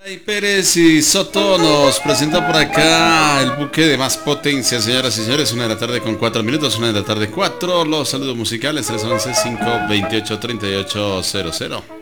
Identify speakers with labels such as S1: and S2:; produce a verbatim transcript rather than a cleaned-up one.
S1: Ay, Pérez y Soto nos presenta por acá el buque de más potencia, señoras y señores. Una de la tarde con cuatro minutos, una de la tarde cuatro. Los saludos musicales, tres once, cinco veintiocho, treinta y ocho cero cero.